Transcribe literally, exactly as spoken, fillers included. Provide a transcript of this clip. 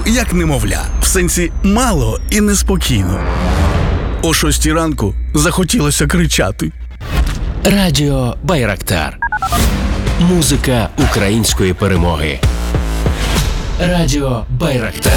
як немовля. В сенсі мало і неспокійно. О шостій ранку захотілося кричати. Радіо Байрактар. Музика української перемоги. Радіо Байрактар.